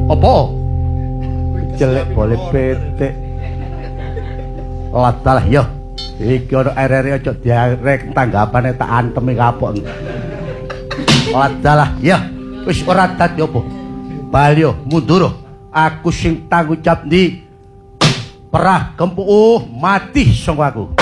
Apa? Jelek boleh petik. Ladalah ya. Iki ana RR aja diarek tanggapane tak antemi kapok. Ladalah ya. Wis ora dadi apa. Bali mundur. Aku sing tanggung jawab ndi. Perah kempuh mati sangko aku.